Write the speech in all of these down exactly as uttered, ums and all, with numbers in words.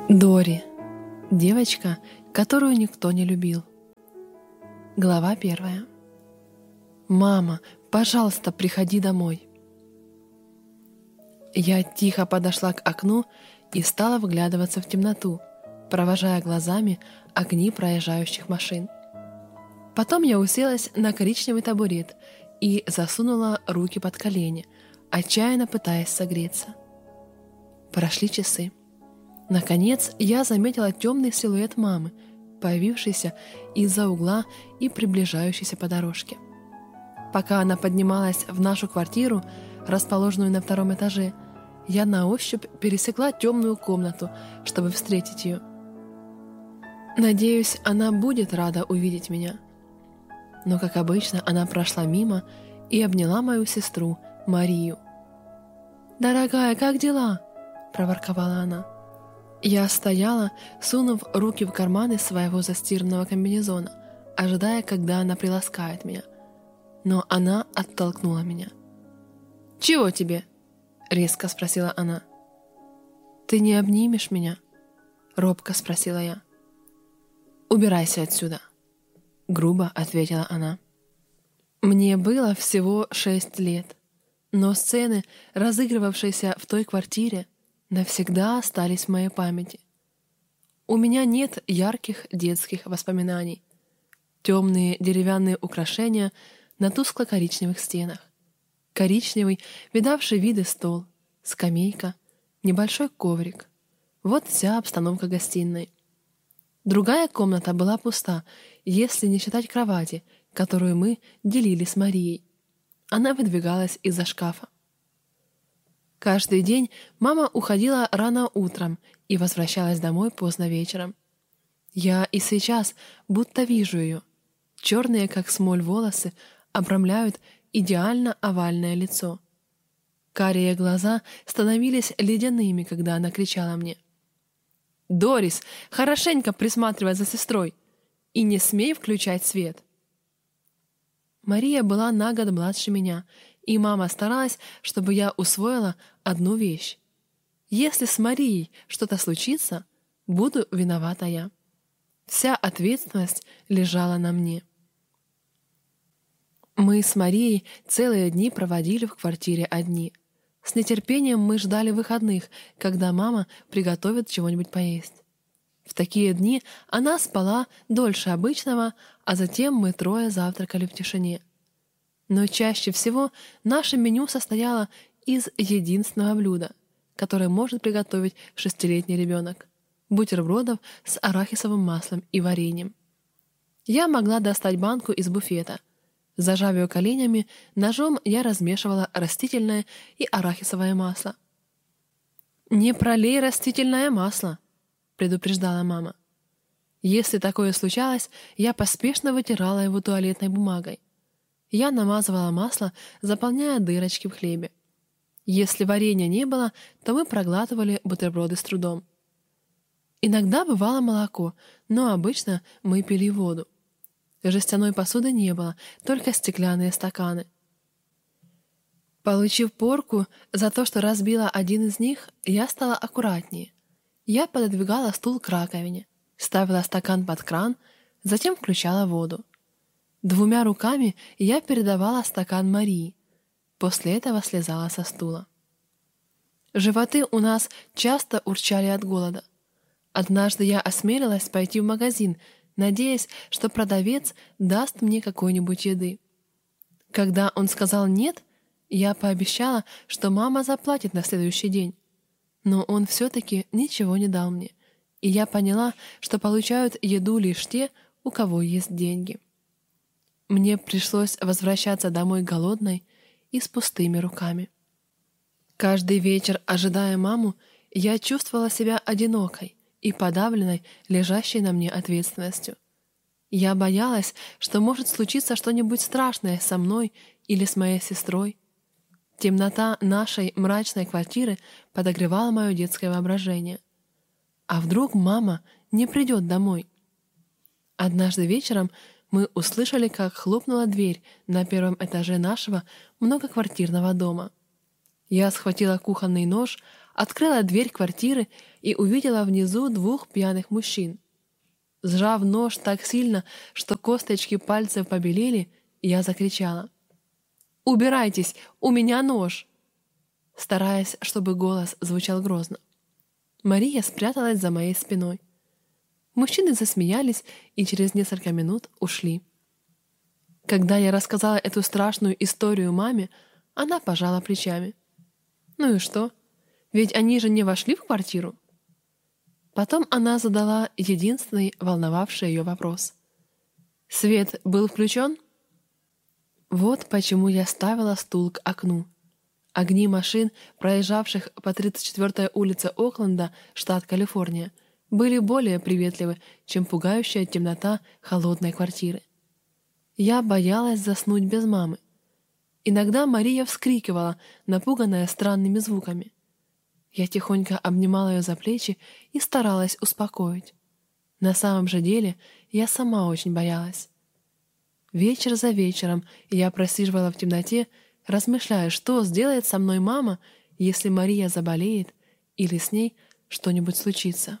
Дори. Девочка, которую никто не любил. Глава первая. «Мама, пожалуйста, приходи домой». Я тихо подошла к окну и стала вглядываться в темноту, провожая глазами огни проезжающих машин. Потом я уселась на коричневый табурет и засунула руки под колени, отчаянно пытаясь согреться. Прошли часы. Наконец, я заметила темный силуэт мамы, появившийся из-за угла и приближающийся по дорожке. Пока она поднималась в нашу квартиру, расположенную на втором этаже, я на ощупь пересекла темную комнату, чтобы встретить ее. Надеюсь, она будет рада увидеть меня. Но, как обычно, она прошла мимо и обняла мою сестру, Марию. «Дорогая, как дела?» – проворковала она. Я стояла, сунув руки в карманы своего застиранного комбинезона, ожидая, когда она приласкает меня. Но она оттолкнула меня. «Чего тебе?» — резко спросила она. «Ты не обнимешь меня?» — робко спросила я. «Убирайся отсюда», — грубо ответила она. Мне было всего шесть лет, но сцены, разыгрывавшиеся в той квартире, навсегда остались в моей памяти. У меня нет ярких детских воспоминаний. Темные деревянные украшения на тускло-коричневых стенах. Коричневый, видавший виды стол, скамейка, небольшой коврик. Вот вся обстановка гостиной. Другая комната была пуста, если не считать кровати, которую мы делили с Марией. Она выдвигалась из-за шкафа. Каждый день мама уходила рано утром и возвращалась домой поздно вечером. Я и сейчас будто вижу ее. Черные, как смоль, волосы обрамляют идеально овальное лицо. Карие глаза становились ледяными, когда она кричала мне: «Дорис, хорошенько присматривай за сестрой и не смей включать свет!» Мария была на год младше меня, и мама старалась, чтобы я усвоила одну вещь. Если с Марией что-то случится, буду виновата я. Вся ответственность лежала на мне. Мы с Марией целые дни проводили в квартире одни. С нетерпением мы ждали выходных, когда мама приготовит чего-нибудь поесть. В такие дни она спала дольше обычного, а затем мы трое завтракали в тишине. Но чаще всего наше меню состояло из единственного блюда, которое может приготовить шестилетний ребенок — бутербродов с арахисовым маслом и вареньем. Я могла достать банку из буфета. Зажав ее коленями, ножом я размешивала растительное и арахисовое масло. «Не пролей растительное масло», — предупреждала мама. Если такое случалось, я поспешно вытирала его туалетной бумагой. Я намазывала масло, заполняя дырочки в хлебе. Если варенья не было, то мы проглатывали бутерброды с трудом. Иногда бывало молоко, но обычно мы пили воду. Жестяной посуды не было, только стеклянные стаканы. Получив порку за то, что разбила один из них, я стала аккуратнее. Я пододвигала стул к раковине, ставила стакан под кран, затем включала воду. Двумя руками я передавала стакан Марии. После этого слезала со стула. Животы у нас часто урчали от голода. Однажды я осмелилась пойти в магазин, надеясь, что продавец даст мне какой-нибудь еды. Когда он сказал «нет», я пообещала, что мама заплатит на следующий день. Но он все-таки ничего не дал мне, и я поняла, что получают еду лишь те, у кого есть деньги. Мне пришлось возвращаться домой голодной и с пустыми руками. Каждый вечер, ожидая маму, я чувствовала себя одинокой и подавленной лежащей на мне ответственностью. Я боялась, что может случиться что-нибудь страшное со мной или с моей сестрой. Темнота нашей мрачной квартиры подогревала мое детское воображение. А вдруг мама не придет домой? Однажды вечером мы услышали, как хлопнула дверь на первом этаже нашего многоквартирного дома. Я схватила кухонный нож, открыла дверь квартиры и увидела внизу двух пьяных мужчин. Сжав нож так сильно, что косточки пальцев побелели, я закричала: «Убирайтесь! У меня нож!» стараясь, чтобы голос звучал грозно. Мария спряталась за моей спиной. Мужчины засмеялись и через несколько минут ушли. Когда я рассказала эту страшную историю маме, она пожала плечами. «Ну и что? Ведь они же не вошли в квартиру?» Потом она задала единственный волновавший ее вопрос. «Свет был включен?» Вот почему я ставила стул к окну. Огни машин, проезжавших по тридцать четвёртой улице Окленда, штат Калифорния, были более приветливы, чем пугающая темнота холодной квартиры. Я боялась заснуть без мамы. Иногда Мария вскрикивала, напуганная странными звуками. Я тихонько обнимала ее за плечи и старалась успокоить. На самом же деле я сама очень боялась. Вечер за вечером я просиживала в темноте, размышляя, что сделает со мной мама, если Мария заболеет или с ней что-нибудь случится.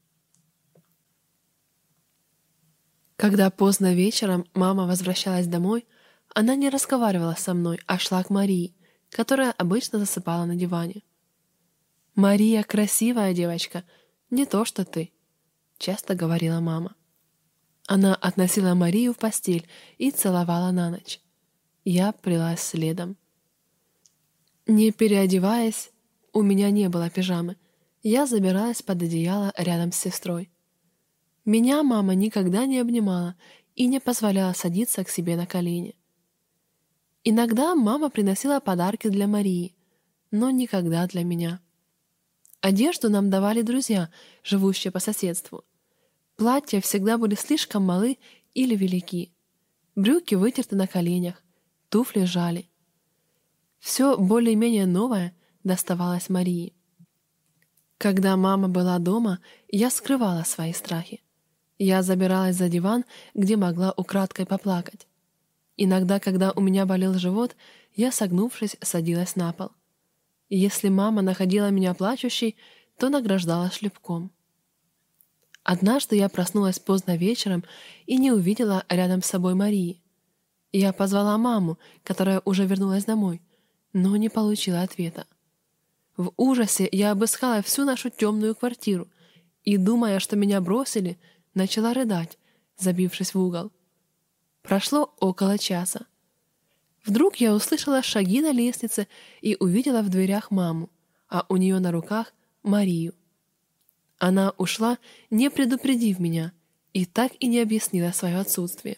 Когда поздно вечером мама возвращалась домой, она не разговаривала со мной, а шла к Марии, которая обычно засыпала на диване. «Мария красивая девочка, не то что ты», — часто говорила мама. Она относила Марию в постель и целовала на ночь. Я плелась следом. Не переодеваясь, у меня не было пижамы, я забиралась под одеяло рядом с сестрой. Меня мама никогда не обнимала и не позволяла садиться к себе на колени. Иногда мама приносила подарки для Марии, но никогда для меня. Одежду нам давали друзья, живущие по соседству. Платья всегда были слишком малы или велики. Брюки вытерты на коленях, туфли жали. Все более-менее новое доставалось Марии. Когда мама была дома, я скрывала свои страхи. Я забиралась за диван, где могла украдкой поплакать. Иногда, когда у меня болел живот, я, согнувшись, садилась на пол. Если мама находила меня плачущей, то награждала шлепком. Однажды я проснулась поздно вечером и не увидела рядом с собой Марии. Я позвала маму, которая уже вернулась домой, но не получила ответа. В ужасе я обыскала всю нашу темную квартиру и, думая, что меня бросили, начала рыдать, забившись в угол. Прошло около часа. Вдруг я услышала шаги на лестнице и увидела в дверях маму, а у нее на руках Марию. Она ушла, не предупредив меня, и так и не объяснила свое отсутствие.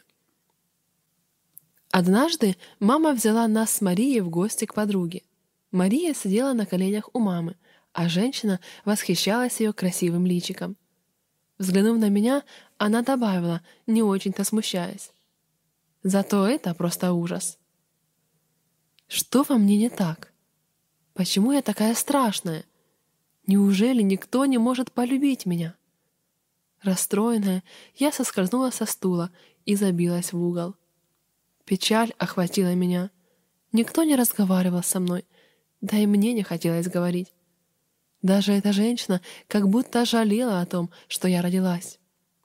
Однажды мама взяла нас с Марией в гости к подруге. Мария сидела на коленях у мамы, а женщина восхищалась ее красивым личиком. Взглянув на меня, она добавила, не очень-то смущаясь: «Зато это просто ужас». Что во мне не так? Почему я такая страшная? Неужели никто не может полюбить меня? Расстроенная, я соскользнула со стула и забилась в угол. Печаль охватила меня. Никто не разговаривал со мной, да и мне не хотелось говорить. Даже эта женщина как будто жалела о том, что я родилась.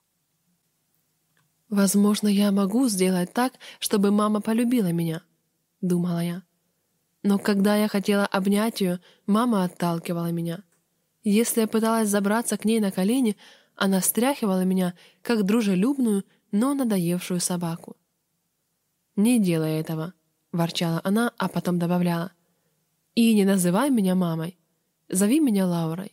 «Возможно, я могу сделать так, чтобы мама полюбила меня», — думала я. Но когда я хотела обнять ее, мама отталкивала меня. Если я пыталась забраться к ней на колени, она стряхивала меня, как дружелюбную, но надоевшую собаку. «Не делай этого», — ворчала она, а потом добавляла: «И не называй меня мамой, зови меня Лаурой».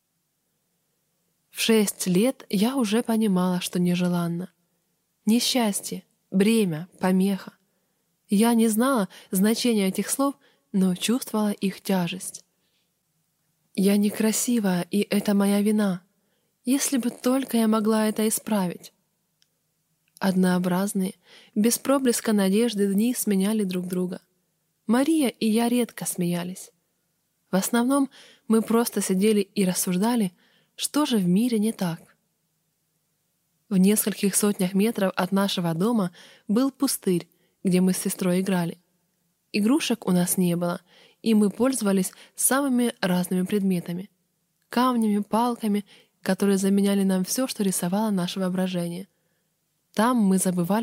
В шесть лет я уже понимала, что нежеланно. Несчастье, бремя, помеха. Я не знала значения этих слов, но чувствовала их тяжесть. Я некрасивая, и это моя вина. Если бы только я могла это исправить. Однообразные, без проблеска надежды дни сменяли друг друга. Мария и я редко смеялись. В основном мы просто сидели и рассуждали, что же в мире не так. В нескольких сотнях метров от нашего дома был пустырь, где мы с сестрой играли. Игрушек у нас не было, и мы пользовались самыми разными предметами. Камнями, палками, которые заменяли нам все, что рисовало наше воображение. Там мы забывали